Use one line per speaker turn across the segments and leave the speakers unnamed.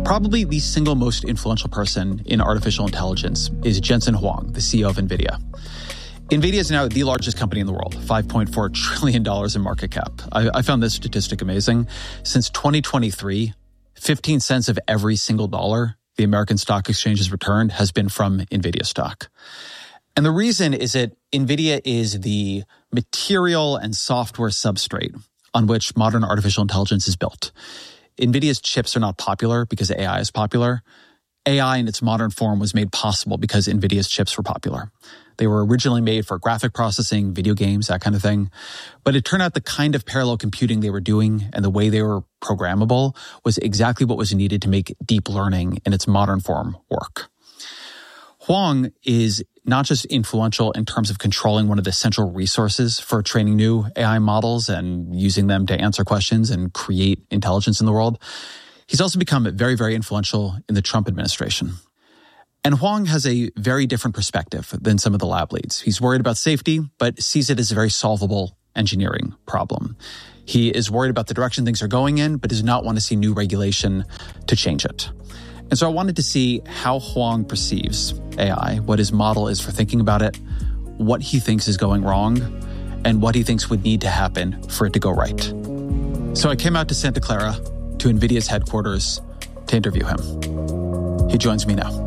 Probably the single most influential person in artificial intelligence is Jensen Huang, the CEO of NVIDIA. NVIDIA is now the largest company in the world, $5.4 trillion in market cap. I found this statistic amazing. Since 2023, 15 cents of every single dollar the American stock exchange has returned has been from NVIDIA stock. And the reason is that NVIDIA is the material and software substrate on which modern artificial intelligence is built. NVIDIA's chips are not popular because AI is popular. AI in its modern form was made possible because NVIDIA's chips were popular. They were originally made for graphic processing, video games, that kind of thing. But it turned out the kind of parallel computing they were doing and the way they were programmable was exactly what was needed to make deep learning in its modern form work. Huang is not just influential in terms of controlling one of the central resources for training new AI models and using them to answer questions and create intelligence in the world. He's also become very, very influential in the Trump administration. And Huang has a very different perspective than some of the lab leads. He's worried about safety, but sees it as a very solvable engineering problem. He is worried about the direction things are going in, but does not want to see new regulation to change it. And so I wanted to see how Huang perceives AI, what his model is for thinking about it, what he thinks is going wrong, and what he thinks would need to happen for it to go right. So I came out to Santa Clara, to NVIDIA's headquarters, to interview him. He joins me now.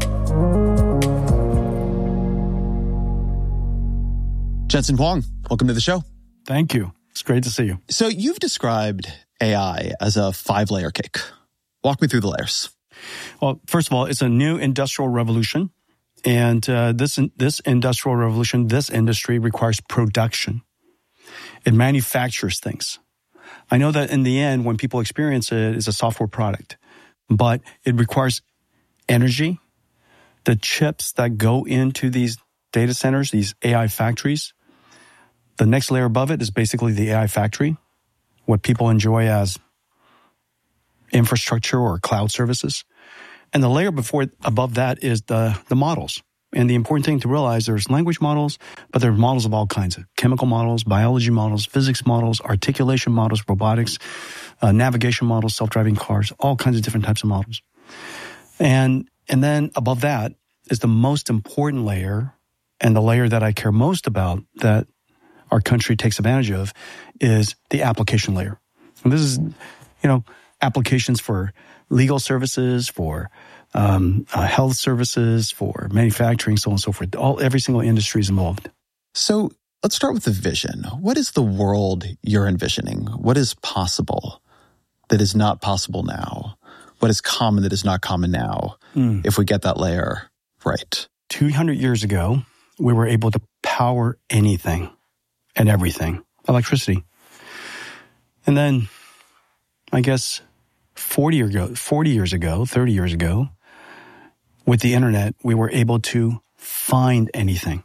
Jensen Huang, welcome to the show.
Thank you. It's great to see you.
So you've described AI as a 5-layer cake. Walk me through the layers.
Well, first of all, it's a new industrial revolution. And this industrial revolution, this industry requires production. It manufactures things. I know that in the end, when people experience it, it's a software product. But it requires energy. The chips that go into these data centers, these AI factories, the next layer above it is basically the AI factory, what people enjoy as infrastructure or cloud services. And the layer above that is the models. And the important thing to realize, there's language models, but there are models of all kinds of chemical models, biology models, physics models, articulation models, robotics, navigation models, self-driving cars, all kinds of different types of models. And then above that is the most important layer, and the layer that I care most about that our country takes advantage of is the application layer. And this is, applications for legal services, for health services, for manufacturing, so on and so forth. Every single industry is involved.
So let's start with the vision. What is the world you're envisioning? What is possible that is not possible now? What is common that is not common now, if we get that layer right?
200 years ago, we were able to power anything and everything, electricity. And then, I guess, 30 years ago, with the internet, we were able to find anything.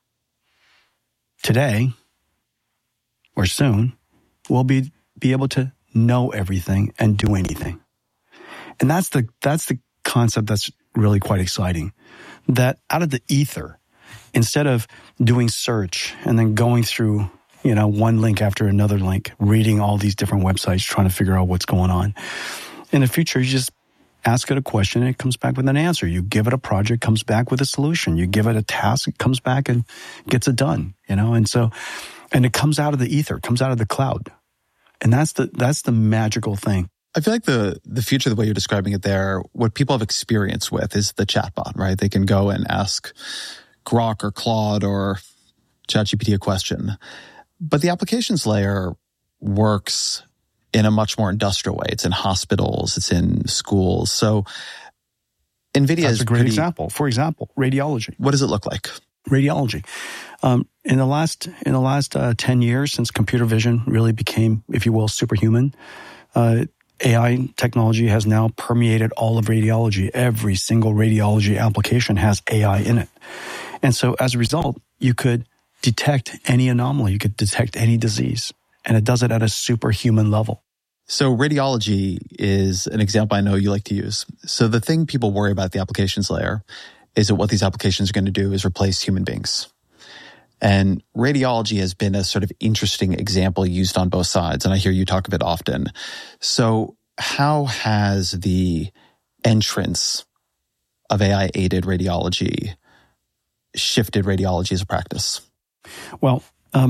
Today, or soon, we'll be able to know everything and do anything. And that's the concept that's really quite exciting. That out of the ether, instead of doing search and then going through, one link after another link, reading all these different websites, trying to figure out what's going on. In the future, you just ask it a question and it comes back with an answer. You give it a project, comes back with a solution. You give it a task, it comes back and gets it done, and it comes out of the ether, comes out of the cloud. And that's the magical thing.
I feel like the future, the way you're describing it there, what people have experience with is the chatbot, right? They can go and ask Grok or Claude or ChatGPT a question. But the applications layer works in a much more industrial way. It's in hospitals, it's in schools. So NVIDIA
is a great example. For example, radiology.
What does it look like?
Radiology. In the last 10 years, since computer vision really became, if you will, superhuman, AI technology has now permeated all of radiology. Every single radiology application has AI in it. And so as a result, you could detect any anomaly, you could detect any disease, and it does it at a superhuman level.
So radiology is an example I know you like to use. So the thing people worry about the applications layer is that what these applications are going to do is replace human beings. And radiology has been a sort of interesting example used on both sides, and I hear you talk of it often. So how has the entrance of AI-aided radiology shifted radiology as a practice?
Well,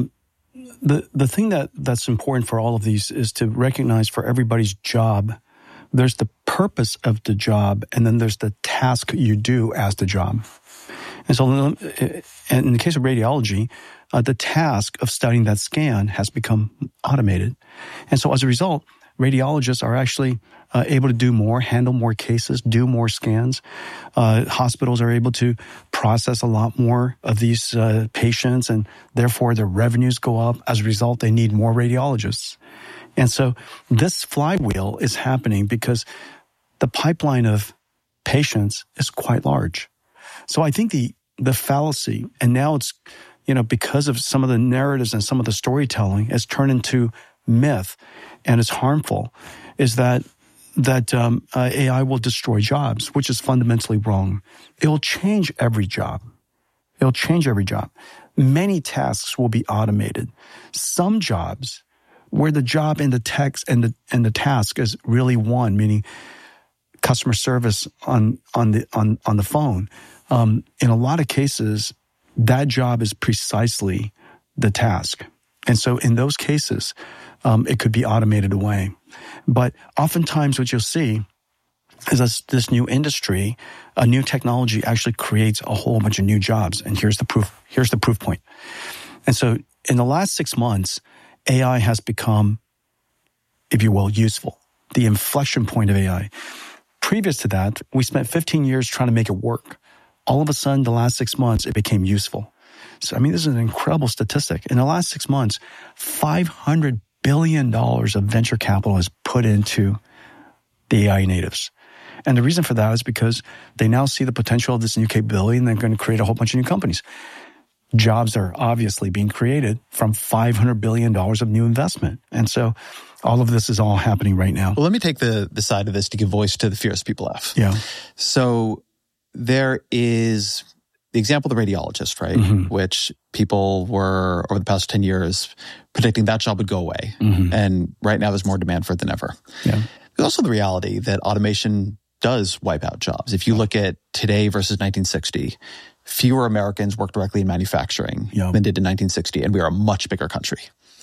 the thing that's important for all of these is to recognize for everybody's job, there's the purpose of the job, and then there's the task you do as the job. And so in the case of radiology, the task of studying that scan has become automated. And so as a result, radiologists are actually able to do more, handle more cases, do more scans. Hospitals are able to process a lot more of these patients, and therefore their revenues go up. As a result, they need more radiologists. And so this flywheel is happening because the pipeline of patients is quite large. So I think the fallacy, and now it's, because of some of the narratives and some of the storytelling has turned into myth and is harmful, is that AI will destroy jobs, which is fundamentally wrong. It will change every job. It'll change every job. Many tasks will be automated. Some jobs where the job and the text and the task is really one, meaning customer service on the phone. In a lot of cases, that job is precisely the task. And so in those cases, it could be automated away. But oftentimes what you'll see is this new industry, a new technology actually creates a whole bunch of new jobs. And here's the proof point. And so in the last 6 months, AI has become, if you will, useful. The inflection point of AI. Previous to that, we spent 15 years trying to make it work. All of a sudden, the last 6 months, it became useful. So, this is an incredible statistic. In the last 6 months, $500 billion of venture capital is put into the AI natives. And the reason for that is because they now see the potential of this new capability, and they're going to create a whole bunch of new companies. Jobs are obviously being created from $500 billion of new investment. And so all of this is all happening right now.
Well, let me take the side of this to give voice to the fears people have.
Yeah.
So there is the example of the radiologist, right? Mm-hmm. Which people were, over the past 10 years, predicting that job would go away. Mm-hmm. And right now there's more demand for it than ever. Yeah. There's also the reality that automation does wipe out jobs. If you look at today versus 1960, fewer Americans work directly in manufacturing than did in 1960, and we are a much bigger country.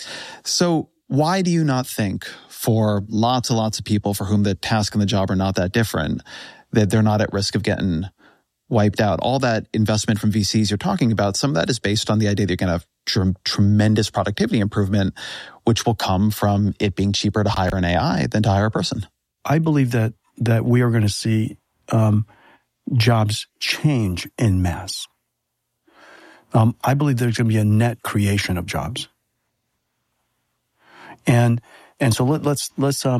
So why do you not think, for lots and lots of people for whom the task and the job are not that different, that they're not at risk of getting wiped out? All that investment from VCs you're talking about, some of that is based on the idea that you're going to have tremendous productivity improvement, which will come from it being cheaper to hire an AI than to hire a person.
I believe that we are going to see jobs change en masse. I believe there's going to be a net creation of jobs. And so there's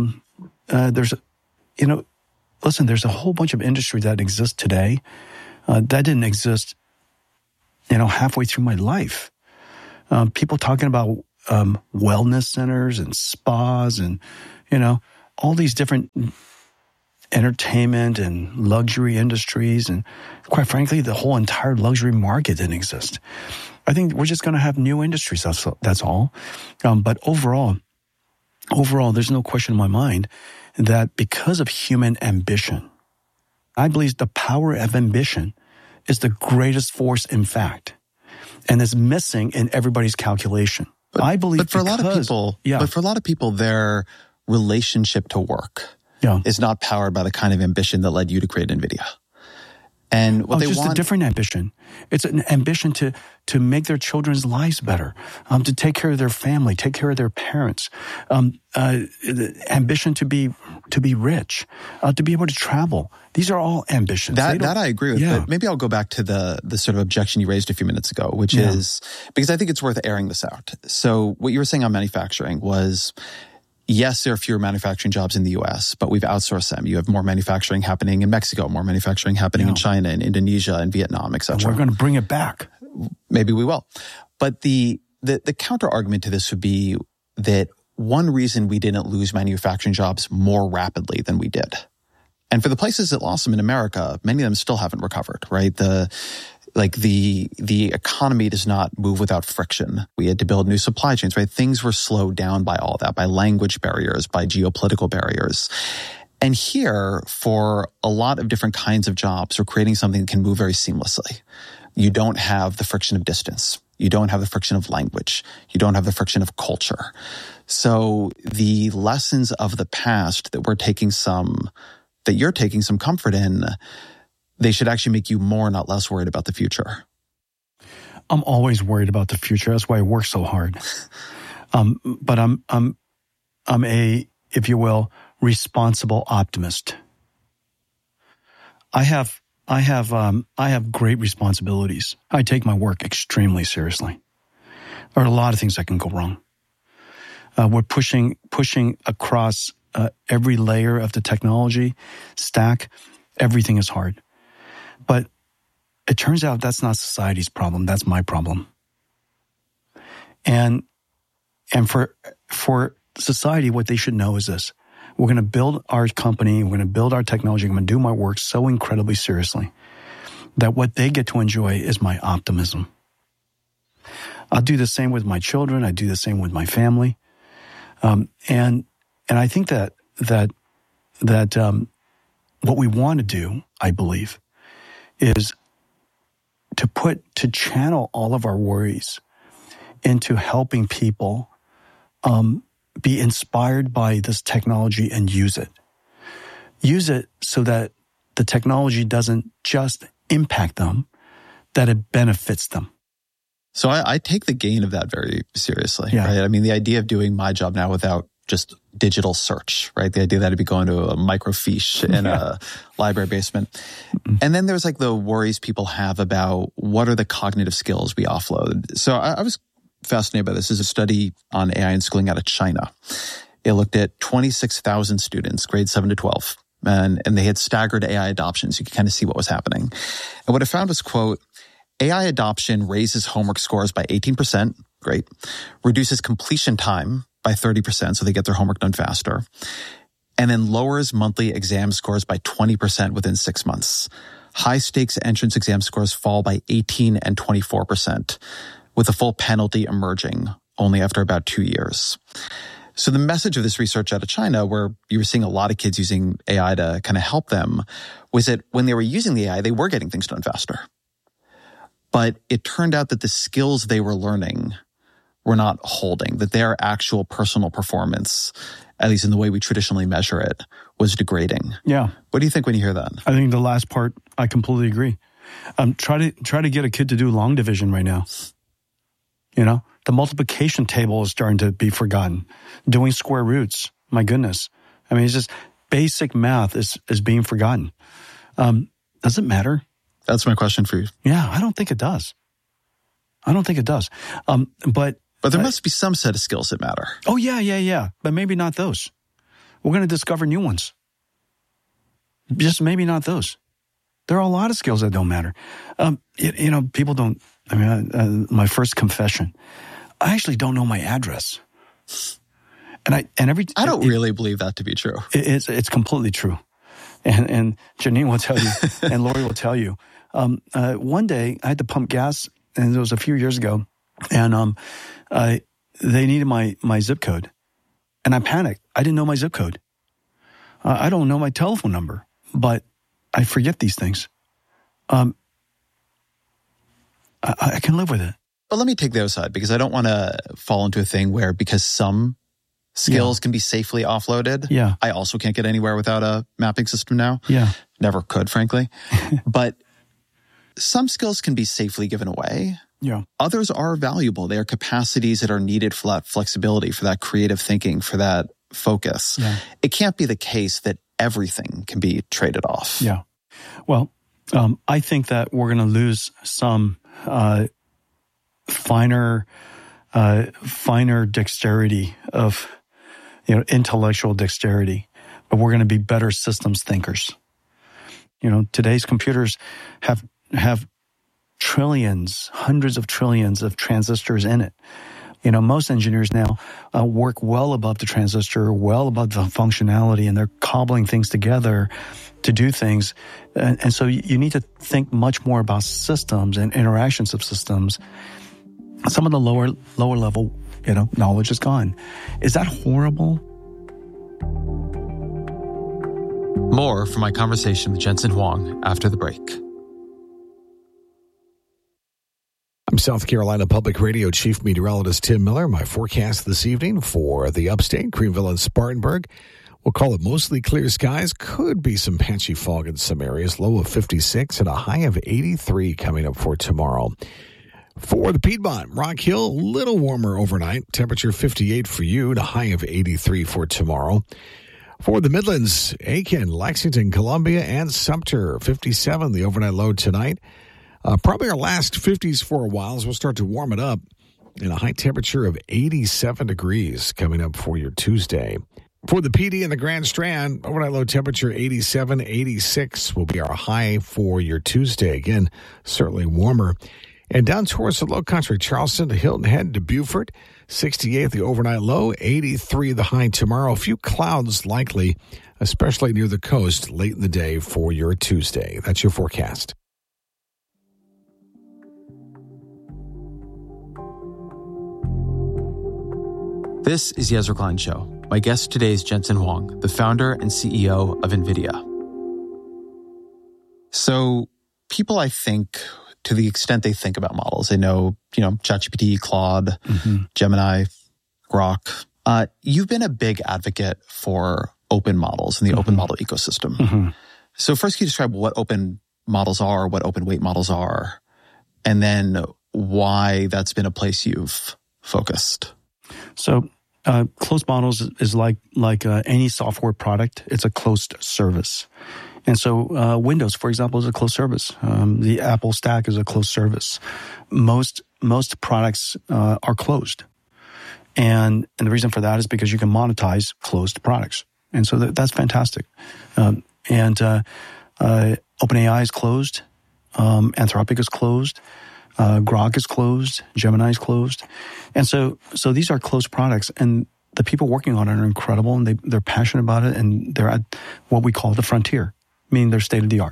a whole bunch of industry that exists today that didn't exist, halfway through my life. People talking about wellness centers and spas and, all these different entertainment and luxury industries. And quite frankly, the whole entire luxury market didn't exist. I think we're just going to have new industries. That's all. But overall, there's no question in my mind that because of human ambition, I believe the power of ambition is the greatest force in fact, and is missing in everybody's calculation.
But for a lot of people, their relationship to work is not powered by the kind of ambition that led you to create NVIDIA. And what they want,
a different ambition. It's an ambition to make their children's lives better, to take care of their family, take care of their parents, ambition to be rich, to be able to travel. These are all ambitions.
That I agree with. Yeah. But maybe I'll go back to the sort of objection you raised a few minutes ago, which is, because I think it's worth airing this out. So what you were saying on manufacturing was, yes, there are fewer manufacturing jobs in the U.S., but we've outsourced them. You have more manufacturing happening in Mexico, more manufacturing happening in China and Indonesia and Vietnam, et cetera.
And we're going to bring it back.
Maybe we will. But the counter argument to this would be that one reason we didn't lose manufacturing jobs more rapidly than we did, and for the places that lost them in America, many of them still haven't recovered, right? The economy does not move without friction. We had to build new supply chains, right? Things were slowed down by all that, by language barriers, by geopolitical barriers. And here, for a lot of different kinds of jobs, we're creating something that can move very seamlessly. You don't have the friction of distance. You don't have the friction of language. You don't have the friction of culture. So the lessons of the past that you're taking some comfort in, they should actually make you more, not less worried about the future.
I'm always worried about the future. That's why I work so hard. But I'm a, if you will, responsible optimist. I have great responsibilities. I take my work extremely seriously. There are a lot of things that can go wrong. We're pushing across every layer of the technology stack. Everything is hard. But it turns out that's not society's problem. That's my problem. And for society, what they should know is this. We're going to build our company. We're going to build our technology. I'm going to do my work so incredibly seriously that what they get to enjoy is my optimism. I'll do the same with my children. I do the same with my family. And I think that what we want to do, I believe, is to channel all of our worries into helping people be inspired by this technology and use it. Use it so that the technology doesn't just impact them, that it benefits them.
So I take the gain of that very seriously,
Yeah.
right? I mean, the idea of doing my job now without just digital search, right? The idea that I'd be going to a microfiche in a library basement. Mm-hmm. And then there's like the worries people have about what are the cognitive skills we offload. So I was fascinated by this. This is a study on AI and schooling out of China. It looked at 26,000 students, grades 7 to 12, and they had staggered AI adoptions. You could kind of see what was happening. And what I found was, quote, AI adoption raises homework scores by 18%, great, reduces completion time by 30%, so they get their homework done faster, and then lowers monthly exam scores by 20% within 6 months. High-stakes entrance exam scores fall by 18 and 24%, with a full penalty emerging only after about 2 years. So the message of this research out of China, where you were seeing a lot of kids using AI to kind of help them, was that when they were using the AI, they were getting things done faster. But it turned out that the skills they were learning were not holding, that their actual personal performance, at least in the way we traditionally measure it, was degrading.
Yeah.
What do you think when you hear that?
I think the last part, I completely agree. Try to get a kid to do long division right now. You know, the multiplication table is starting to be forgotten. Doing square roots, my goodness. I mean, it's just basic math is being forgotten. Does it matter?
That's my question for you.
Yeah, I don't think it does. But
there must be some set of skills that matter.
Oh, yeah. But maybe not those. We're going to discover new ones. Just maybe not those. There are a lot of skills that don't matter. People don't. I mean, my first confession, I actually don't know my address. I don't
really believe that to be true.
It's completely true. And Janine will tell you, and Lori will tell you. One day I had to pump gas, and it was a few years ago, and they needed my zip code, and I panicked. I didn't know my zip code. I don't know my telephone number, but I forget these things. I can live with it.
But let me take the other side, because I don't want to fall into a thing where because some skills can be safely offloaded.
Yeah.
I also can't get anywhere without a mapping system now.
Yeah.
Never could, frankly. But some skills can be safely given away.
Yeah.
Others are valuable. They are capacities that are needed for that flexibility, for that creative thinking, for that focus. Yeah. It can't be the case that everything can be traded off.
Yeah. Well, I think that we're going to lose some finer dexterity of, intellectual dexterity, but we're going to be better systems thinkers. Today's computers have trillions, hundreds of trillions of transistors in it. Most engineers now work well above the transistor, well above the functionality, and they're cobbling things together to do things. And so you need to think much more about systems and interactions of systems. Some of the lower level, knowledge is gone. Is that horrible?
More from my conversation with Jensen Huang after the break.
I'm South Carolina Public Radio Chief Meteorologist Tim Miller. My forecast this evening for the upstate, Greenville and Spartanburg. We'll call it mostly clear skies. Could be some patchy fog in some areas. Low of 56 and a high of 83 coming up for tomorrow. For the Piedmont, Rock Hill, a little warmer overnight. Temperature 58 for you and a high of 83 for tomorrow. For the Midlands, Aiken, Lexington, Columbia, and Sumter, 57, the overnight low tonight. Probably our last 50s for a while as we'll start to warm it up. And a high temperature of 87 degrees coming up for your Tuesday. For the PD and the Grand Strand, overnight low temperature 87, 86 will be our high for your Tuesday. Again, certainly warmer. And down towards the low country, Charleston to Hilton Head to Beaufort, 68 the overnight low, 83 the high tomorrow. A few clouds likely, especially near the coast late in the day for your Tuesday. That's your forecast.
This is the Ezra Klein Show. My guest today is Jensen Huang, the founder and CEO of NVIDIA. So people, I think, to the extent they think about models, they know, ChatGPT, Claude, Gemini, Grok. You've been a big advocate for open models and the open model ecosystem. So first, can you describe what open models are, what open weight models are, and then why that's been a place you've focused?
So closed models is like any software product. It's a closed service. And so Windows, for example, is a closed service. The Apple stack is a closed service. Most products are closed. And the reason for that is because you can monetize closed products. And so that's fantastic. OpenAI is closed. Anthropic is closed. Grok is closed. Gemini is closed. And so these are closed products, and the people working on it are incredible, and they're passionate about it, and they're at what we call the frontier, meaning they're state of the art.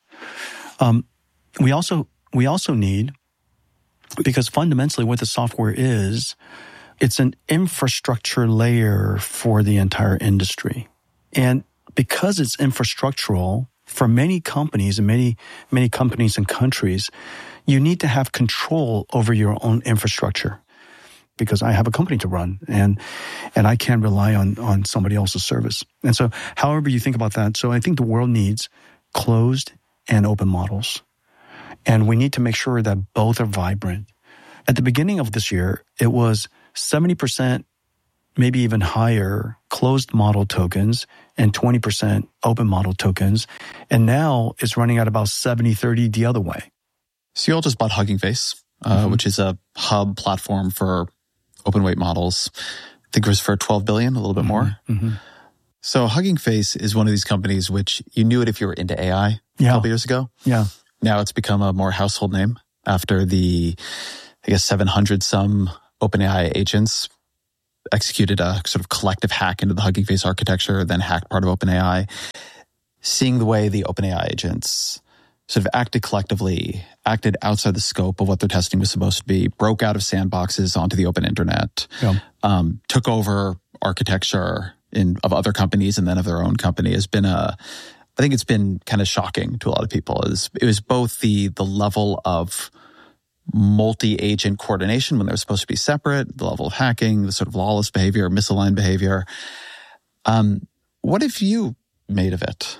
We also need, because fundamentally what the software is, it's an infrastructure layer for the entire industry. And because it's infrastructural, for many companies and many companies and countries, you need to have control over your own infrastructure, because I have a company to run and I can't rely on somebody else's service. And so however you think about that, so I think the world needs closed and open models. And we need to make sure that both are vibrant. At the beginning of this year, it was 70%, maybe even higher, closed model tokens and 20% open model tokens. And now it's running at about 70-30 the other way.
So you all just bought Hugging Face, which is a hub platform for open weight models. I think it was for $12 billion, a little bit more. So Hugging Face is one of these companies which you knew it if you were into AI a couple years ago.
Yeah.
Now it's become a more household name after the, 700 some OpenAI agents executed a sort of collective hack into the Hugging Face architecture, then hacked part of OpenAI. Seeing the way the OpenAI agents sort of acted collectively, acted outside the scope of what their testing was supposed to be, broke out of sandboxes onto the open internet, took over architecture of other companies and then of their own company has been I think it's been kind of shocking to a lot of people. It was both the level of multi-agent coordination when they're supposed to be separate, the level of hacking, the sort of lawless behavior, misaligned behavior. What have you made of it?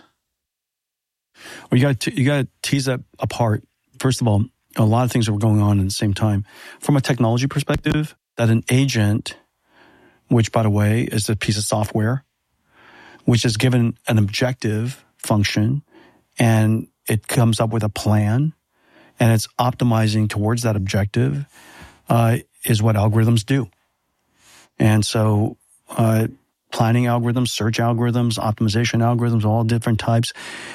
Well, you got to tease that apart. First of all, a lot of things are going on at the same time. From a technology perspective, that an agent, which, by the way, is a piece of software, which is given an objective function, and it comes up with a plan, and it's optimizing towards that objective, is what algorithms do. And so planning algorithms, search algorithms, optimization algorithms, all different types.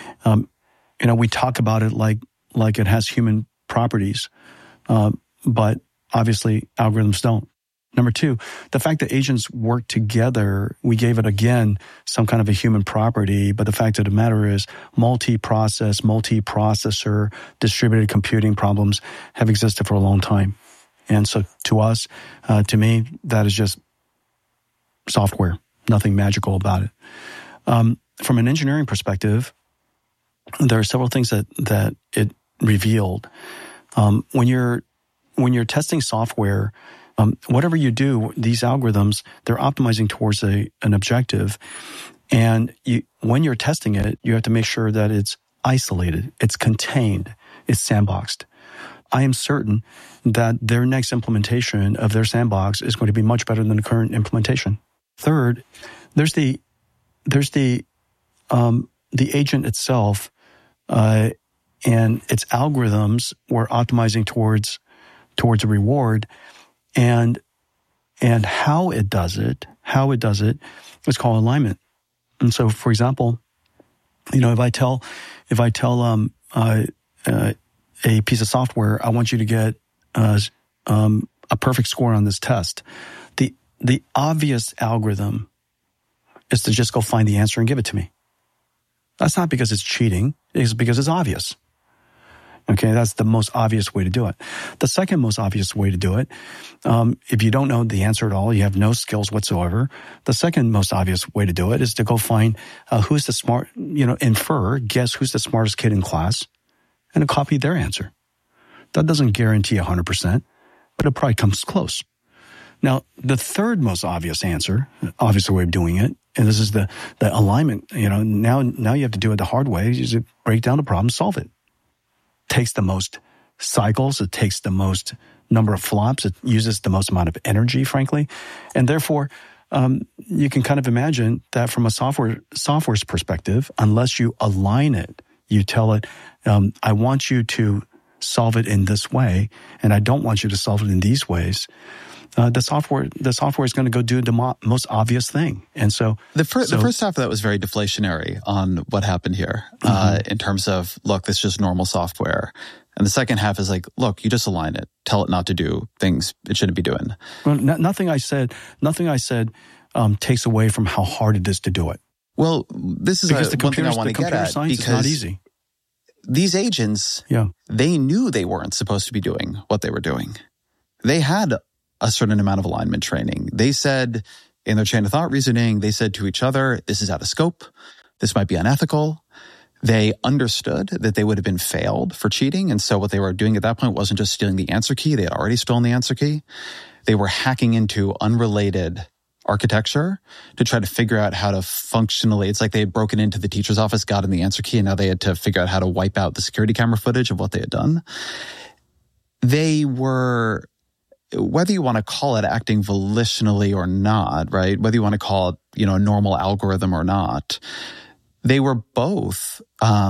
We talk about it like it has human properties, but obviously algorithms don't. Number two, the fact that agents work together, we gave it, again, some kind of a human property, but the fact of the matter is multi-processor, distributed computing problems have existed for a long time. And so to us, to me, that is just software, nothing magical about it. from an engineering perspective, there are several things that it revealed. When you're testing software, whatever you do, these algorithms, they're optimizing towards an objective. And when you're testing it, you have to make sure that it's isolated, it's contained, it's sandboxed. I am certain that their next implementation of their sandbox is going to be much better than the current implementation. Third, there's the agent itself, and its algorithms were optimizing towards a reward, and how it does it is called alignment. And so, for example, if I tell a piece of software, I want you to get a perfect score on this test, the obvious algorithm is to just go find the answer and give it to me. That's not because it's cheating. It's because it's obvious. Okay, that's the most obvious way to do it. The second most obvious way to do it, if you don't know the answer at all, you have no skills whatsoever, the second most obvious way to do it is to go find who's the smart, guess who's the smartest kid in class, and to copy their answer. That doesn't guarantee 100%, but it probably comes close. Now, the third most obvious way of doing it, and this is the alignment, now you have to do it the hard way, is to break down the problem, solve it. Takes the most cycles, it takes the most number of flops, it uses the most amount of energy, frankly. And therefore, you can kind of imagine that from a software's perspective, unless you align it, you tell it, I want you to solve it in this way, and I don't want you to solve it in these ways. The software is going to go do the most obvious thing. And so
the first half of that was very deflationary on what happened here, in terms of, look, this is just normal software. And the second half is like, look, you just align it, tell it not to do things it shouldn't be doing.
Well, nothing I said takes away from how hard it is to do it.
Well, this is one thing I want to get at,
because it's not easy.
These agents, they knew they weren't supposed to be doing what they were doing. They had a certain amount of alignment training. They said in their chain of thought reasoning, they said to each other, this is out of scope. This might be unethical. They understood that they would have been failed for cheating. And so what they were doing at that point wasn't just stealing the answer key. They had already stolen the answer key. They were hacking into unrelated architecture to try to figure out how to functionally, it's like they had broken into the teacher's office, got in the answer key, and now they had to figure out how to wipe out the security camera footage of what they had done. They were, whether you want to call it acting volitionally or not, right? Whether you want to call it, a normal algorithm or not, they were both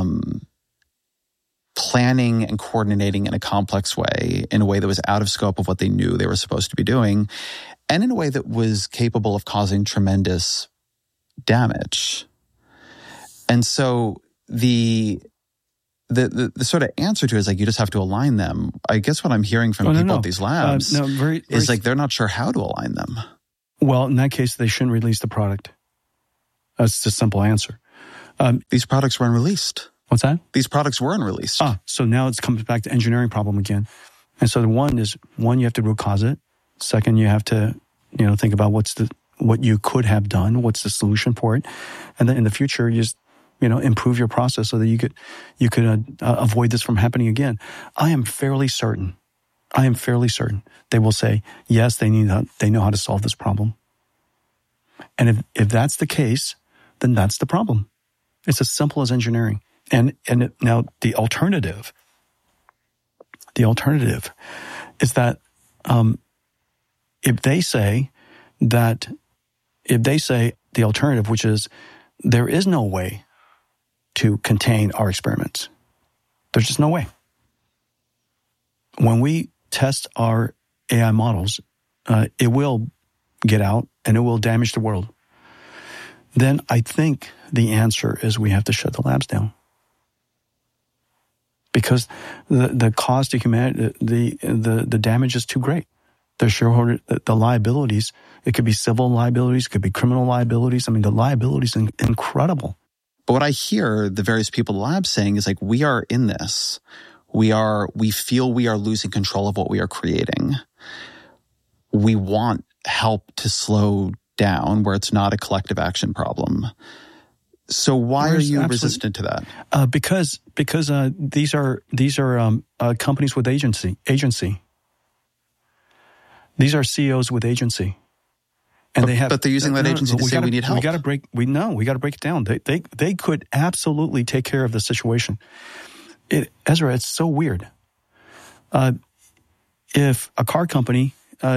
planning and coordinating in a complex way, in a way that was out of scope of what they knew they were supposed to be doing, and in a way that was capable of causing tremendous damage. And so the sort of answer to it is like, you just have to align them. I guess what I'm hearing from people at these labs is like, they're not sure how to align them.
Well, in that case, they shouldn't release the product. That's the simple answer.
These products weren't released.
What's that?
These products weren't released.
So now it comes back to engineering problem again. And so one, you have to root cause it. Second, you have to, think about what you could have done, what's the solution for it. And then in the future, you just, improve your process so that you could avoid this from happening again. I am fairly certain they will say, yes, they know how to solve this problem. And if that's the case, then that's the problem. It's as simple as engineering. And now the alternative is that if they say the alternative, which is there is no way to contain our experiments, there's just no way. When we test our AI models, it will get out and it will damage the world. Then I think the answer is we have to shut the labs down. Because the cost to humanity, the damage is too great. The liabilities, it could be civil liabilities, it could be criminal liabilities. I mean, the liabilities are incredible.
But what I hear the various people in the lab saying is like, we are in this. We feel we are losing control of what we are creating. We want help to slow down where it's not a collective action problem. So why are you resistant to that?
Because these are companies with agency. These are CEOs with agency, and
but they're using that agency to say we need help.
We got to break it down. They could absolutely take care of the situation. Ezra, it's so weird. If a car company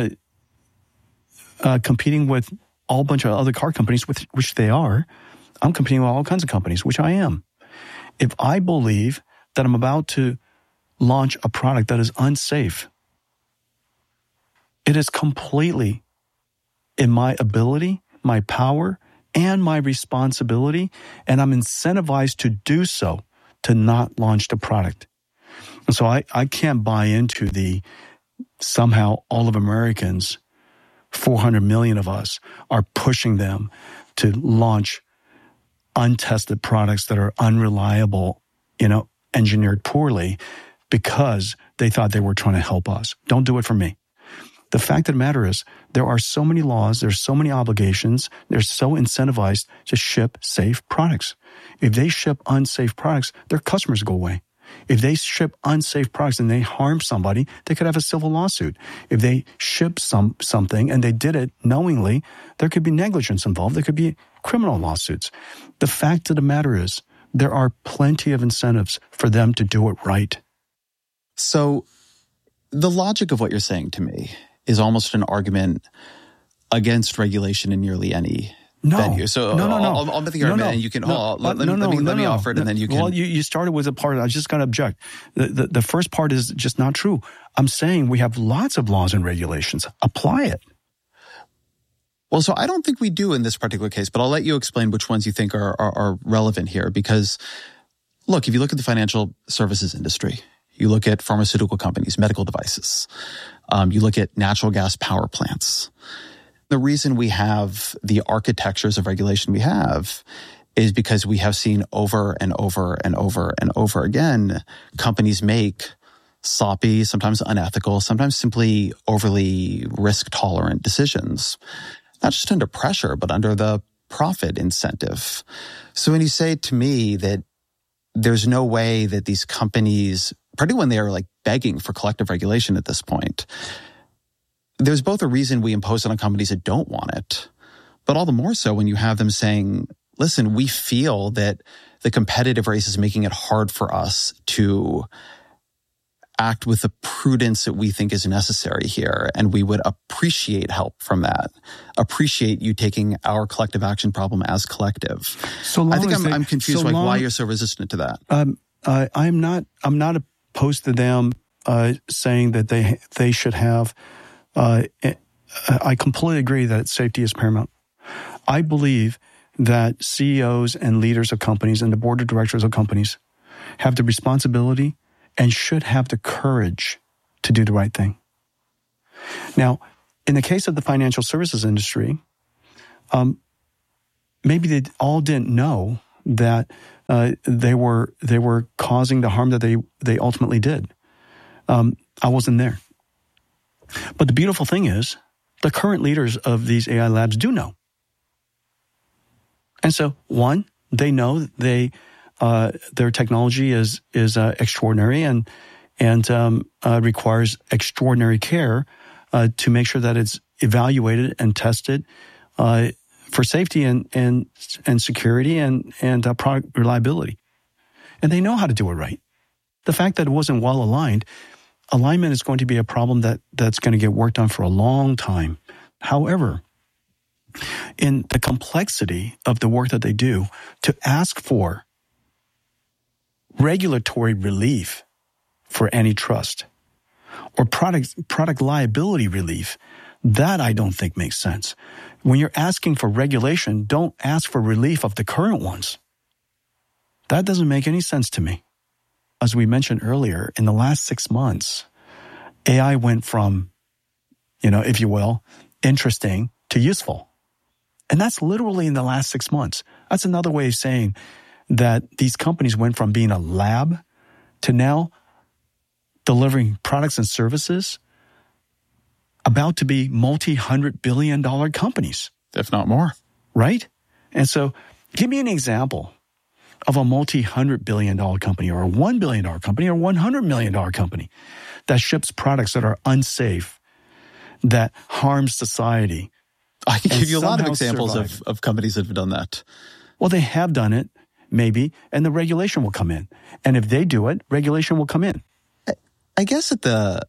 competing with all bunch of other car companies, which they are, I'm competing with all kinds of companies, which I am. If I believe that I'm about to launch a product that is unsafe, it is completely in my ability, my power, and my responsibility, and I'm incentivized to do so, to not launch the product. And so I can't buy into the somehow all of Americans, 400 million of us, are pushing them to launch untested products that are unreliable, engineered poorly because they thought they were trying to help us. Don't do it for me. The fact of the matter is there are so many laws, there's so many obligations, they're so incentivized to ship safe products. If they ship unsafe products, their customers go away. If they ship unsafe products and they harm somebody, they could have a civil lawsuit. If they ship something and they did it knowingly, there could be negligence involved. There could be criminal lawsuits. The fact of the matter is there are plenty of incentives for them to do it right.
So the logic of what you're saying to me is almost an argument against regulation in nearly any venue. So
no.
I'll make the argument, and you can. Let me offer it, and then you can.
Well, you started with a part. I just got to object. The first part is just not true. I'm saying we have lots of laws and regulations. Apply it.
Well, so I don't think we do in this particular case, but I'll let you explain which ones you think are relevant here. Because, look, if you look at the financial services industry, you look at pharmaceutical companies, medical devices, you look at natural gas power plants. The reason we have the architectures of regulation we have is because we have seen over and over and over and over again companies make sloppy, sometimes unethical, sometimes simply overly risk-tolerant decisions, not just under pressure, but under the profit incentive. So when you say to me that there's no way that these companies, particularly when they are like begging for collective regulation at this point, there's both a reason we impose it on companies that don't want it, but all the more so when you have them saying, listen, we feel that the competitive race is making it hard for us to act with the prudence that we think is necessary here, and we would appreciate help from that, appreciate you taking our collective action problem as collective. I think I'm confused why you're so resistant to that.
I'm not opposed to them saying that they should have. I completely agree that safety is paramount. I believe that CEOs and leaders of companies and the board of directors of companies have the responsibility and should have the courage to do the right thing. Now, in the case of the financial services industry, maybe they all didn't know that they were causing the harm that they ultimately did. I wasn't there. But the beautiful thing is, the current leaders of these AI labs do know. And so, one, they know their technology is extraordinary and requires extraordinary care to make sure that it's evaluated and tested for safety and security and product reliability. And they know how to do it right. The fact that it wasn't well aligned, alignment is going to be a problem that's going to get worked on for a long time. However, in the complexity of the work that they do, to ask for regulatory relief for antitrust or product liability relief, that I don't think makes sense. When you're asking for regulation, don't ask for relief of the current ones. That doesn't make any sense to me. As we mentioned earlier, in the last 6 months, AI went from, if you will, interesting to useful. And that's literally in the last 6 months. That's another way of saying that these companies went from being a lab to now delivering products and services about to be multi-$100 billion companies.
If not more.
Right? And so Give me an example of a multi-$100 billion company or a $1 billion company or $100 million company that ships products that are unsafe, that harms society.
I can give you a lot of examples of companies that have done that.
Well, they have done it, maybe, and the regulation will come in. And if they do it, regulation will come in.
I guess at the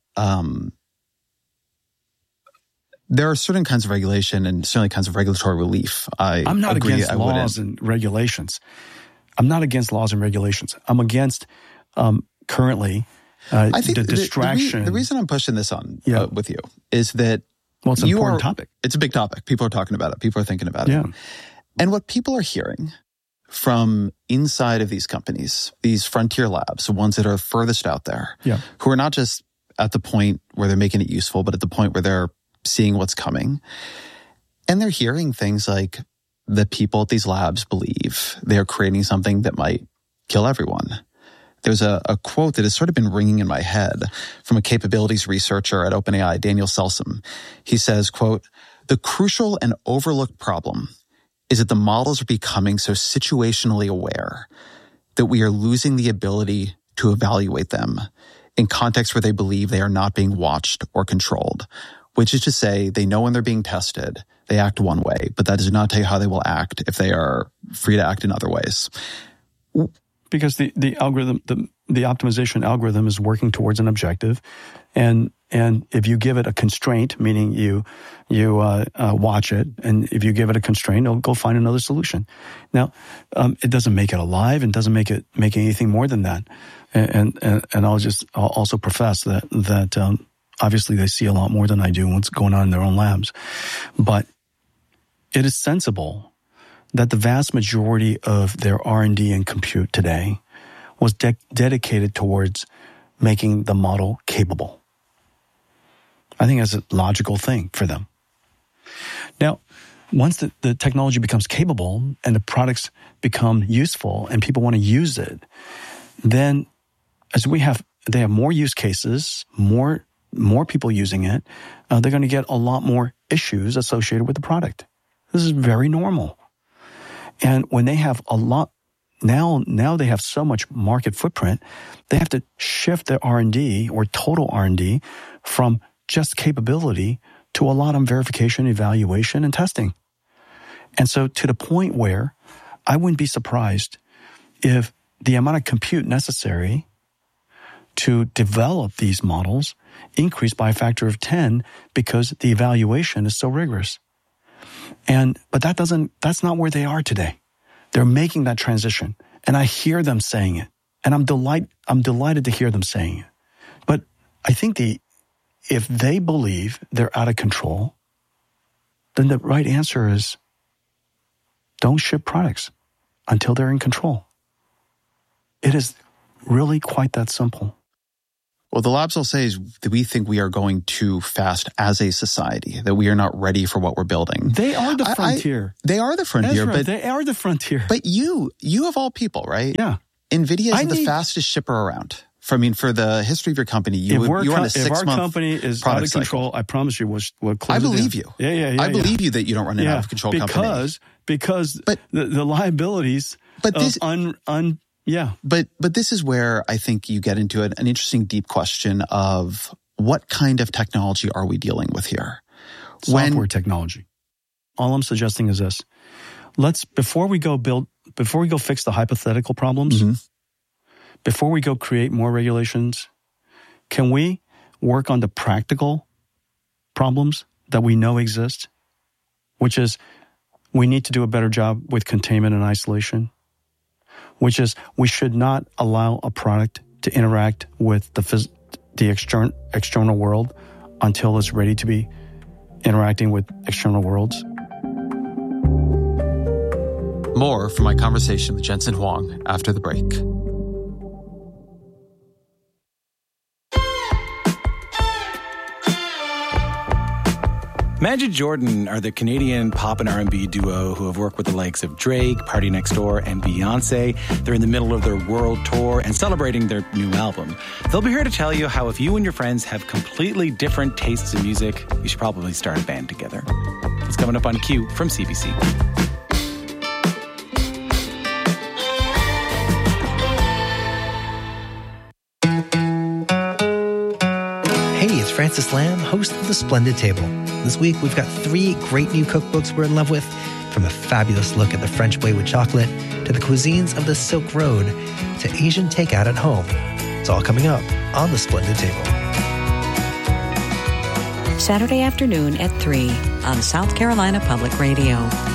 there are certain kinds of regulation and certainly kinds of regulatory relief. I'm not
against laws and regulations. I'm not against laws and regulations. I'm against currently I think the distraction.
The reason I'm pushing this on with you is that
it's an important topic.
It's a big topic. People are talking about it. People are thinking about it. And what people are hearing from inside of these companies, these frontier labs, the ones that are furthest out there, who are not just at the point where they're making it useful, but at the point where they're seeing what's coming. And they're hearing things like the people at these labs believe they're creating something that might kill everyone. There's a quote that has sort of been ringing in my head from a capabilities researcher at OpenAI, Daniel Selsom. He says, quote, "The crucial and overlooked problem is that the models are becoming so situationally aware that we are losing the ability to evaluate them in contexts where they believe they are not being watched or controlled, which is to say they know when they're being tested, they act one way, but that does not tell you how they will act if they are free to act in other ways."
Because the algorithm, the optimization algorithm is working towards an objective, and if you give it a constraint, meaning you watch it, and if you give it a constraint, it'll go find another solution. Now, it doesn't make it alive, and doesn't make anything more than that. And I'll also profess that obviously they see a lot more than I do what's going on in their own labs, but it is sensible that the vast majority of their R&D and compute today was dedicated towards making the model capable. I think that's a logical thing for them. Now, once the technology becomes capable and the products become useful and people want to use it, then as they have more use cases, more people using it, they're going to get a lot more issues associated with the product. This is very normal. And when they have a lot, now they have so much market footprint, they have to shift their R&D or total R&D from just capability to a lot on verification, evaluation, and testing. And so to the point where I wouldn't be surprised if the amount of compute necessary to develop these models increased by a factor of 10 because the evaluation is so rigorous. But that's not where they are today. They're making that transition, and I hear them saying it, and I'm delighted to hear them saying it. But I think if they believe they're out of control, then the right answer is don't ship products until they're in control. It is really quite that simple.
Well, the labs will say is that we think we are going too fast as a society, that we are not ready for what we're building.
They are the frontier.
They are the frontier.
Right. But they are the frontier.
But you of all people, right?
Yeah.
NVIDIA is the fastest shipper around. For the history of your company, you run a 6-month
If our company is out of control, I promise you we'll close
I believe you.
Yeah.
I believe you that you don't run an out-of-control company.
Because the liabilities
But this is where I think you get into an interesting deep question of what kind of technology are we dealing with here?
Software technology. All I'm suggesting is this. Before we go fix the hypothetical problems, before we go create more regulations, can we work on the practical problems that we know exist? Which is, we need to do a better job with containment and isolation. Which is, we should not allow a product to interact with the external world until it's ready to be interacting with external worlds.
More from my conversation with Jensen Huang after the break.
Majid Jordan are the Canadian pop and R&B duo who have worked with the likes of Drake, Party Next Door, and Beyonce. They're in the middle of their world tour and celebrating their new album. They'll be here to tell you how if you and your friends have completely different tastes in music, you should probably start a band together. It's coming up on Q from CBC.
Francis Lamb, host of The Splendid Table. This week, we've got 3 great new cookbooks we're in love with, from a fabulous look at the French way with chocolate, to the cuisines of the Silk Road, to Asian takeout at home. It's all coming up on The Splendid Table.
Saturday afternoon at 3 on South Carolina Public Radio.